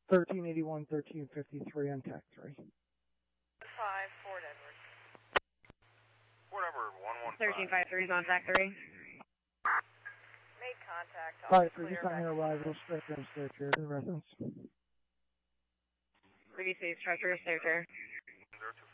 1381, 1353 on TAC 3. 5, Fort Edward. Fort Edward, 115. 1353 is on TAC 3. Made contact. Alright, for just on your arrival, stretcher and stretcher to the residence. Previously, stretcher, stretcher. 025.